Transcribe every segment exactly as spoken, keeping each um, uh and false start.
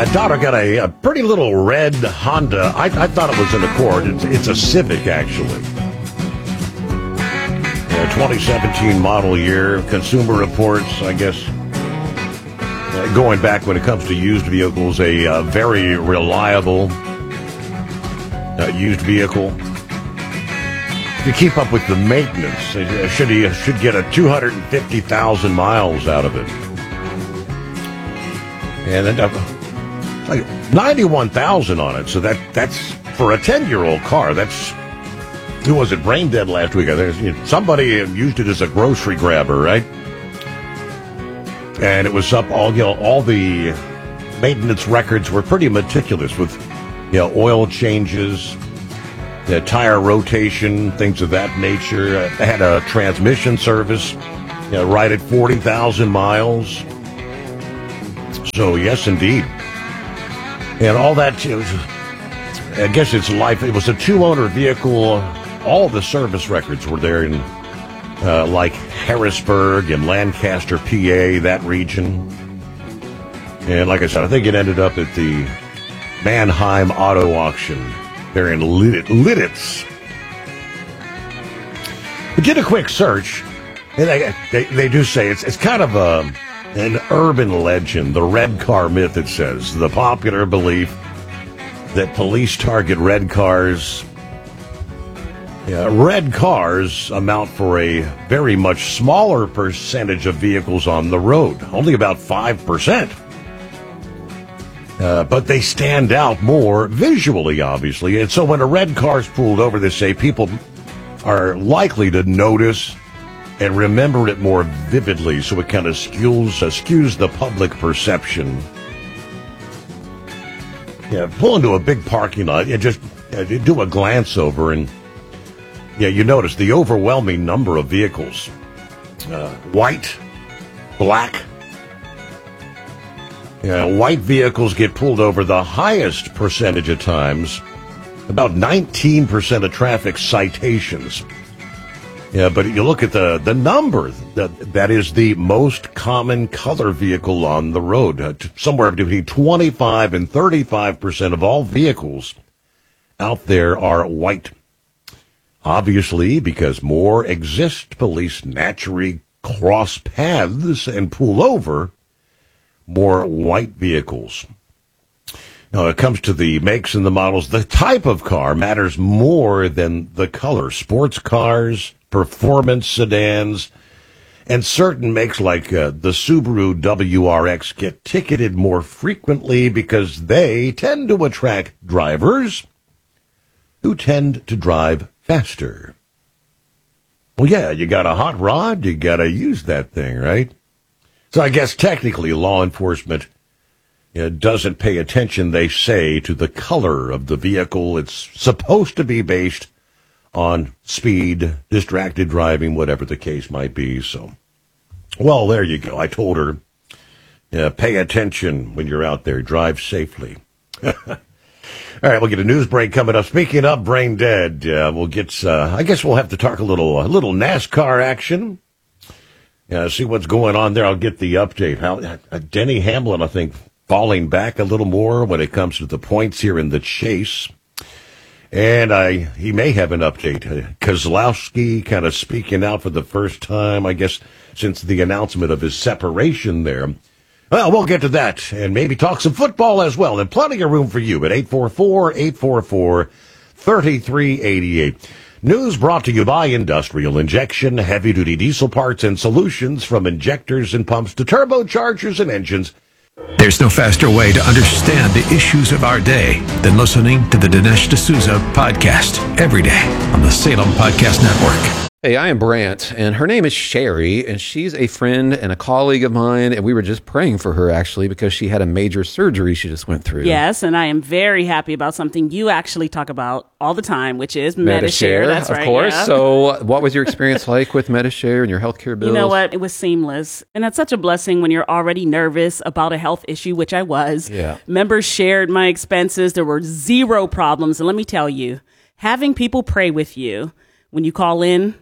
My daughter got a, a pretty little red Honda. I, I thought it was an Accord. It's, it's a Civic, actually. Yeah, twenty seventeen model year. Consumer Reports, I guess, uh, going back when it comes to used vehicles, a uh, very reliable uh, used vehicle. If you keep up with the maintenance, it should, you should get a two hundred fifty thousand miles out of it. And then, uh, like ninety-one thousand on it, so that that's for a ten-year-old car. That's, who was it, Brain Dead last week? There's, you know, somebody used it as a grocery grabber, right? And it was up, all you know, all the maintenance records were pretty meticulous with, you know, oil changes, the tire rotation, things of that nature. Uh, they had a transmission service, you know, right at forty thousand miles. So, yes, indeed. And all that, it was, I guess it's life. It was a two-owner vehicle. All the service records were there in, uh, like, Harrisburg and Lancaster, P A, that region. And like I said, I think it ended up at the Mannheim Auto Auction there in Lititz. We did a quick search, and they, they, they do say it's, it's kind of a... an urban legend, the red car myth, it says. The popular belief that police target red cars. Yeah, red cars amount for a very much smaller percentage of vehicles on the road, only about five percent. Uh, but they stand out more visually, obviously. And so when a red car's pulled over, they say people are likely to notice and remember it more vividly, so it kind of skews, uh, skews the public perception. Yeah, pull into a big parking lot, you just uh, you do a glance over, and yeah, you notice the overwhelming number of vehicles. Uh, white, black. Yeah, white vehicles get pulled over the highest percentage of times, about nineteen percent of traffic citations. Yeah, but you look at the, the number, that, that is the most common color vehicle on the road. Uh, t- somewhere between twenty-five and thirty-five percent of all vehicles out there are white. Obviously, because more exist, police naturally cross paths and pull over more white vehicles. Now, when it comes to the makes and the models, the type of car matters more than the color. Sports cars, performance sedans, and certain makes like uh, the Subaru W R X get ticketed more frequently because they tend to attract drivers who tend to drive faster. Well, yeah, you got a hot rod, you got to use that thing, right? So I guess technically law enforcement uh, doesn't pay attention, they say, to the color of the vehicle. It's supposed to be based on speed, distracted driving, whatever the case might be. So, well, there you go. I told her, uh, pay attention when you're out there. Drive safely. All right, we'll get a news break coming up. Speaking of brain dead, uh, we'll get, uh, I guess we'll have to talk a little, a little NASCAR action. Yeah, see what's going on there. I'll get the update. How, uh, Denny Hamlin, I think, falling back a little more when it comes to the points here in the chase. And I, he may have an update. Uh, Keselowski kind of speaking out for the first time, I guess, since the announcement of his separation there. Well, we'll get to that and maybe talk some football as well. And plenty of room for you at eight four four, eight four four, three three eight eight. News brought to you by Industrial Injection, heavy-duty diesel parts and solutions from injectors and pumps to turbochargers and engines. There's no faster way to understand the issues of our day than listening to the Dinesh D'Souza podcast every day on the Salem Podcast Network. Hey, I am Brant, and her name is Sherry, and she's a friend and a colleague of mine, and we were just praying for her, actually, because she had a major surgery she just went through. Yes, and I am very happy about something you actually talk about all the time, which is Medi-Share. That's of right, course. Yeah. So what was your experience like with Medi-Share and your healthcare bills? You know what? It was seamless, and that's such a blessing when you're already nervous about a health issue, which I was. Yeah. Members shared my expenses. There were zero problems, and let me tell you, having people pray with you when you call in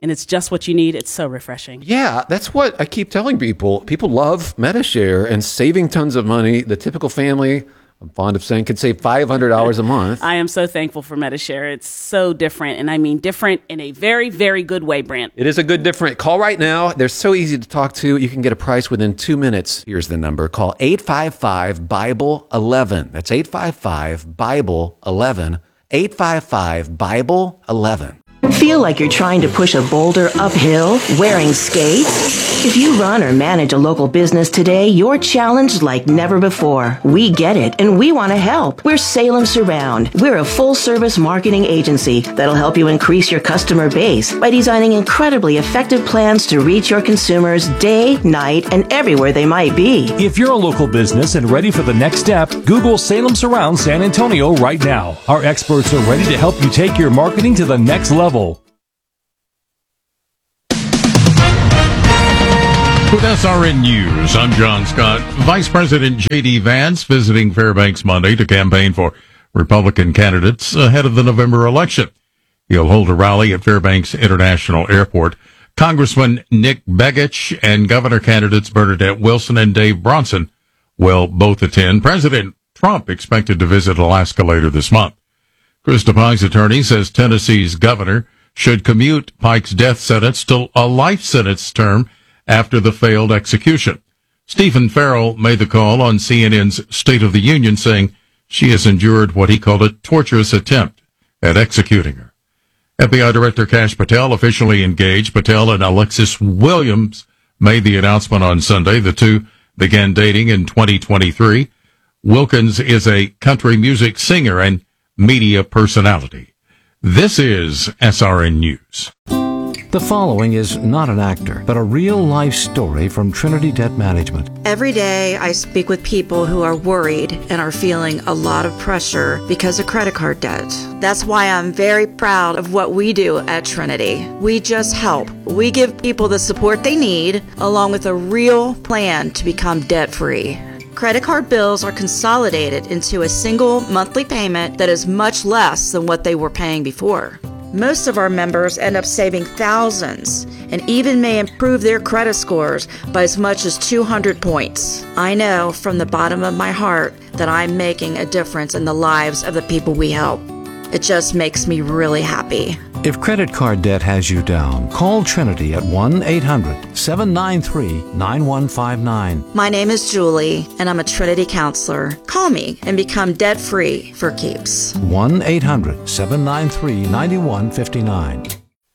and it's just what you need. It's so refreshing. Yeah, that's what I keep telling people. People love Medi-Share and saving tons of money. The typical family, I'm fond of saying, could save five hundred dollars a month. I am so thankful for Medi-Share. It's so different, and I mean different in a very, very good way, Brent. It is a good different. Call right now. They're so easy to talk to. You can get a price within two minutes. Here's the number. Call eight five five, Bible eleven. That's eight five five, Bible eleven. eight five five, Bible eleven. Feel like you're trying to push a boulder uphill wearing skates? If you run or manage a local business today, you're challenged like never before. We get it, and we want to help. We're Salem Surround. We're a full-service marketing agency that'll help you increase your customer base by designing incredibly effective plans to reach your consumers day, night, and everywhere they might be. If you're a local business and ready for the next step, Google Salem Surround San Antonio right now. Our experts are ready to help you take your marketing to the next level. With S R N News, I'm John Scott. Vice President J D. Vance visiting Fairbanks Monday to campaign for Republican candidates ahead of the November election. He'll hold a rally at Fairbanks International Airport. Congressman Nick Begich and Governor candidates Bernadette Wilson and Dave Bronson will both attend. President Trump expected to visit Alaska later this month. Krista Pike's attorney says Tennessee's governor should commute Pike's death sentence to a life sentence term after the failed execution. Stephen Farrell made the call on C N N's State of the Union, saying she has endured what he called a torturous attempt at executing her. F B I Director Kash Patel officially engaged. Patel and Alexis Williams made the announcement on Sunday. The two began dating in twenty twenty-three. Wilkins is a country music singer and media personality. This is S R N News. The following is not an actor, but a real-life story from Trinity Debt Management. Every day I speak with people who are worried and are feeling a lot of pressure because of credit card debt. That's why I'm very proud of what we do at Trinity. We just help. We give people the support they need, along with a real plan to become debt-free. Credit card bills are consolidated into a single monthly payment that is much less than what they were paying before. Most of our members end up saving thousands and even may improve their credit scores by as much as two hundred points. I know from the bottom of my heart that I'm making a difference in the lives of the people we help. It just makes me really happy. If credit card debt has you down, call Trinity at one eight hundred, seven nine three, nine one five nine. My name is Julie, and I'm a Trinity counselor. Call me and become debt-free for keeps. one eight hundred, seven nine three, nine one five nine.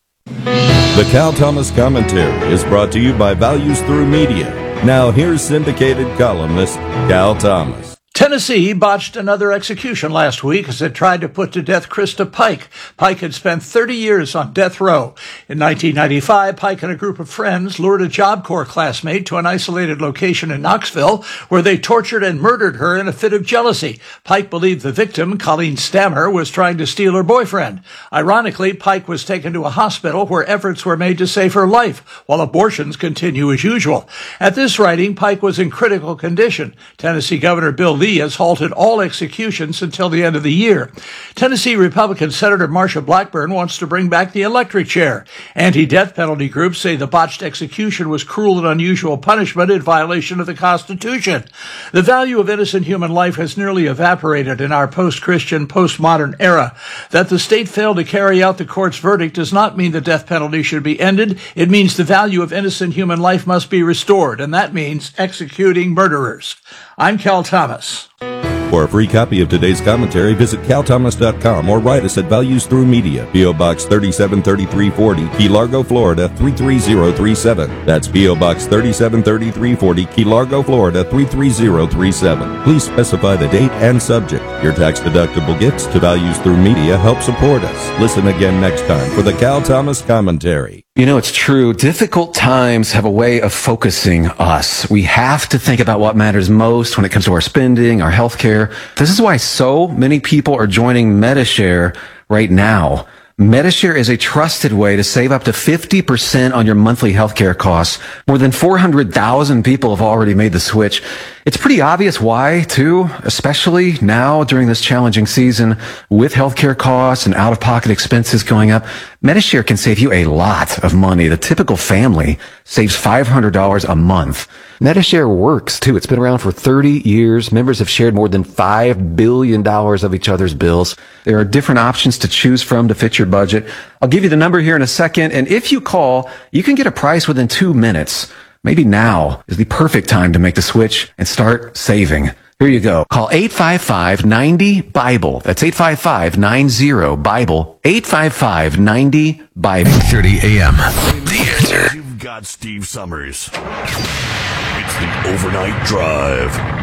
The Cal Thomas Commentary is brought to you by Values Through Media. Now here's syndicated columnist Cal Thomas. Tennessee botched another execution last week as it tried to put to death Krista Pike. Pike had spent thirty years on death row. In nineteen ninety-five, Pike and a group of friends lured a Job Corps classmate to an isolated location in Knoxville where they tortured and murdered her in a fit of jealousy. Pike believed the victim, Colleen Stammer, was trying to steal her boyfriend. Ironically, Pike was taken to a hospital where efforts were made to save her life, while abortions continue as usual. At this writing, Pike was in critical condition. Tennessee Governor Bill Lee has halted all executions until the end of the year. Tennessee Republican Senator Marsha Blackburn wants to bring back the electric chair. Anti-death penalty groups say the botched execution was cruel and unusual punishment in violation of the Constitution. The value of innocent human life has nearly evaporated in our post-Christian, postmodern era. That the state failed to carry out the court's verdict does not mean the death penalty should be ended. It means the value of innocent human life must be restored, and that means executing murderers. I'm Cal Thomas. For a free copy of today's commentary, visit cal thomas dot com or write us at Values Through Media, P O Box thirty-seven thirty-three forty, Key Largo, Florida three three zero three seven. That's P O Box thirty-seven thirty-three forty, Key Largo, Florida three three zero three seven. Please specify the date and subject. Your tax-deductible gifts to Values Through Media help support us. Listen again next time for the Cal Thomas Commentary. You know, it's true. Difficult times have a way of focusing us. We have to think about what matters most when it comes to our spending, our health care. This is why so many people are joining Medi-Share right now. Medi-Share is a trusted way to save up to fifty percent on your monthly healthcare costs. More than four hundred thousand people have already made the switch. It's pretty obvious why, too, especially now during this challenging season with healthcare costs and out-of-pocket expenses going up. Medi-Share can save you a lot of money. The typical family saves five hundred dollars a month. Medi-Share works, too. It's been around for thirty years. Members have shared more than five billion dollars of each other's bills. There are different options to choose from to fit your budget. I'll give you the number here in a second, and if you call, you can get a price within two minutes. Maybe now is the perfect time to make the switch and start saving. Here you go. Call eight five five, nine zero, BIBLE. That's eight five five, nine zero, BIBLE. eight five five, nine zero, BIBLE. eight thirty a.m. The Answer. You've got Steve Summers. It's the Overnight Drive.